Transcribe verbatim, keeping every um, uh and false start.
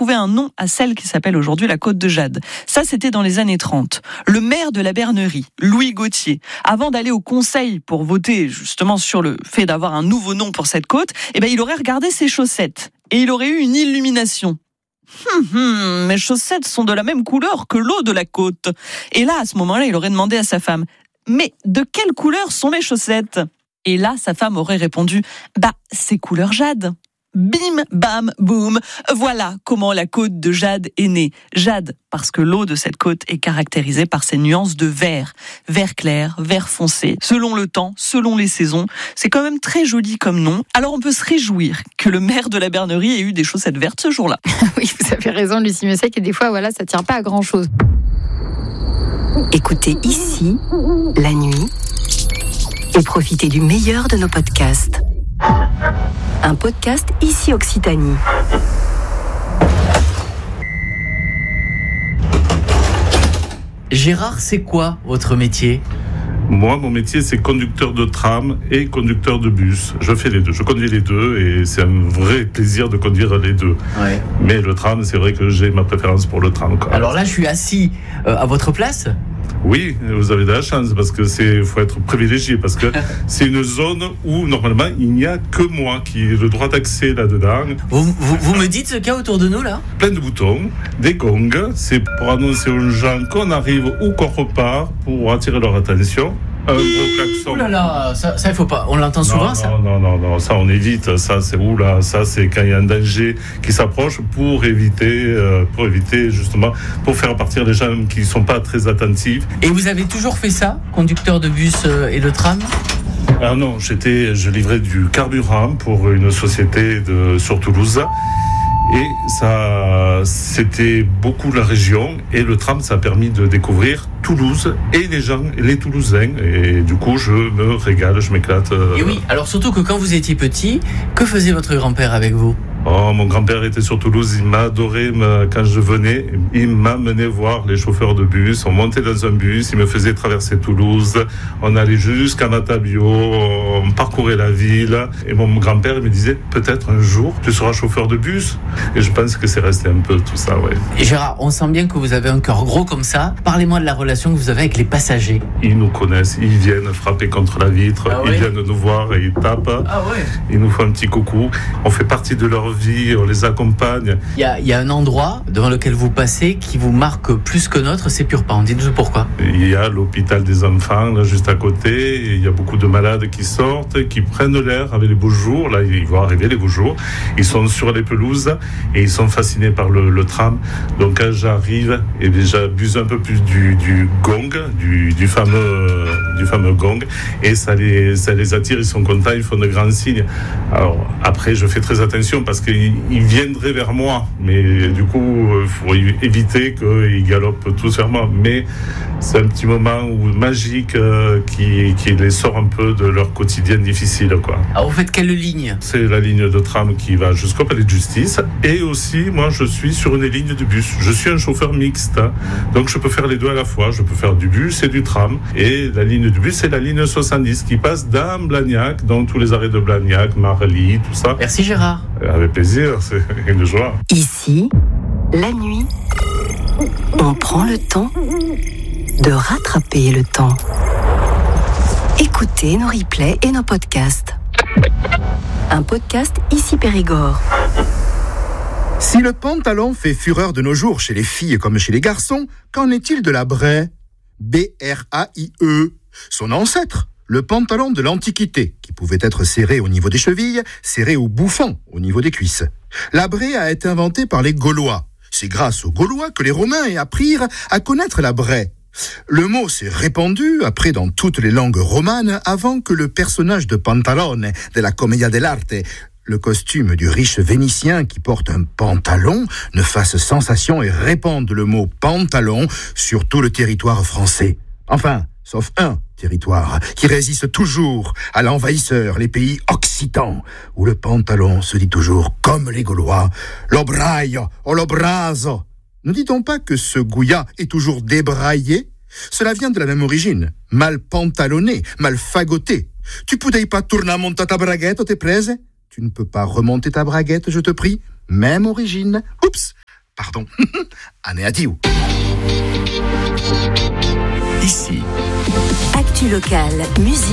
trouvé un nom à celle qui s'appelle aujourd'hui la Côte de Jade. Ça, c'était dans les années trente. Le maire de la Bernerie, Louis Gauthier, avant d'aller au conseil pour voter justement sur le fait d'avoir un nouveau nom pour cette côte, eh ben, il aurait regardé ses chaussettes et il aurait eu une illumination. Hum, hum, mes chaussettes sont de la même couleur que l'eau de la côte. Et là, à ce moment-là, il aurait demandé à sa femme, mais de quelle couleur sont mes chaussettes ? Et là, sa femme aurait répondu, bah, c'est couleur jade. Bim, bam, boum. Voilà comment la côte de Jade est née. Jade, parce que l'eau de cette côte est caractérisée par ses nuances de vert. Vert clair, vert foncé, selon le temps, selon les saisons. C'est quand même très joli comme nom. Alors on peut se réjouir que le maire de la Bernerie ait eu des chaussettes vertes ce jour-là. Oui, vous avez raison, Lucie Musset, et des fois, voilà, ça tient pas à grand-chose. Écoutez ici, la nuit, et profitez du meilleur de nos podcasts. Un podcast Ici Occitanie. Gérard, c'est quoi votre métier ? Moi, mon métier, c'est conducteur de tram et conducteur de bus. Je fais les deux. Je conduis les deux et c'est un vrai plaisir de conduire les deux. Ouais. Mais le tram, c'est vrai que j'ai ma préférence pour le tram. Quoi. Alors là, je suis assis euh, à votre place ? Oui, vous avez de la chance parce que c'est, faut être privilégié parce que c'est une zone où normalement il n'y a que moi qui ai le droit d'accès là-dedans. Vous, vous, vous me dites ce qu'il y a autour de nous là ? Plein de boutons, des gongs, c'est pour annoncer aux gens qu'on arrive ou qu'on repart pour attirer leur attention. Un gros klaxon. Ouh là là, ça, ça il faut pas. On l'entend non, souvent non, ça. Non non non non, ça on évite. Ça c'est où là, ça c'est quand il y a un danger qui s'approche pour éviter, euh, pour éviter justement, pour faire partir les gens qui sont pas très attentifs. Et vous avez toujours fait ça, conducteur de bus euh, et de tram ? Ah non, j'étais, je livrais du carburant pour une société de sur Toulouse. Et ça, c'était beaucoup la région. Et le tram, ça a permis de découvrir Toulouse et les gens, les Toulousains. Et du coup, je me régale, je m'éclate. Et oui, alors surtout que quand vous étiez petit, que faisait votre grand-père avec vous ? Oh, mon grand-père était sur Toulouse, il m'a adoré quand je venais. Il m'a mené voir les chauffeurs de bus. On montait dans un bus, il me faisait traverser Toulouse. On allait jusqu'à Matabio, on parcourait la ville. Et mon grand-père il me disait, peut-être un jour, tu seras chauffeur de bus. Et je pense que c'est resté un peu tout ça, ouais. Et Gérard, on sent bien que vous avez un cœur gros comme ça. Parlez-moi de la relation que vous avez avec les passagers. Ils nous connaissent, ils viennent frapper contre la vitre, ah ouais. Ils viennent nous voir et ils tapent. Ah ouais. Ils nous font un petit coucou. On fait partie de leur vie, on les accompagne. Il y a, il y a un endroit devant lequel vous passez qui vous marque plus que notre, c'est Purpan. Dites-nous pourquoi. Il y a l'hôpital des enfants, là, juste à côté. Et il y a beaucoup de malades qui sortent, qui prennent l'air avec les beaux jours. Là, ils vont arriver les beaux jours. Ils sont sur les pelouses et ils sont fascinés par le, le tram. Donc quand j'arrive, et j'abuse un peu plus du, du gong, du, du, fameux, du fameux gong. Et ça les, ça les attire, ils sont contents, ils font de grands signes. Alors après, je fais très attention parce qu'ils ils viendraient vers moi, mais du coup, il faut éviter qu'ils galopent tous vers moi. Mais c'est un petit moment où, magique euh, qui, qui les sort un peu de leur quotidien difficile, quoi. Alors vous faites quelle ligne ? C'est la ligne de tram qui va jusqu'au palais de justice. Et aussi, moi, je suis sur une ligne de bus. Je suis un chauffeur mixte, hein. Donc je peux faire les deux à la fois. Je peux faire du bus et du tram. Et la ligne du bus, c'est la ligne soixante-dix qui passe dans Blagnac, dans tous les arrêts de Blagnac, Marly, tout ça. Merci Gérard. Avec plaisir, c'est une joie. Ici, la nuit, on prend le temps de rattraper le temps. Écoutez nos replays et nos podcasts. Un podcast Ici Périgord. Si le pantalon fait fureur de nos jours chez les filles comme chez les garçons, qu'en est-il de la braie ? B R A I E. Son ancêtre, le pantalon de l'Antiquité, qui pouvait être serré au niveau des chevilles, serré au bouffon au niveau des cuisses. La braie a été inventée par les Gaulois. C'est grâce aux Gaulois que les Romains apprirent à connaître la braie. Le mot s'est répandu après dans toutes les langues romanes avant que le personnage de Pantalone de la Commedia dell'arte, le costume du riche Vénitien qui porte un pantalon, ne fasse sensation et répande le mot pantalon sur tout le territoire français. Enfin, sauf un territoire qui résiste toujours à l'envahisseur, les pays occitans, où le pantalon se dit toujours, comme les Gaulois, l'obraio o l'obraso. Ne dit-on pas que ce gouillat est toujours débraillé ? Cela vient de la même origine, mal pantalonné, mal fagoté. Tu poudais pas tourner monter ta braguette, t'es prese ? Tu ne peux pas remonter ta braguette, je te prie. Même origine. Oups, pardon, aneatiu. Ici. Actu locale, musique.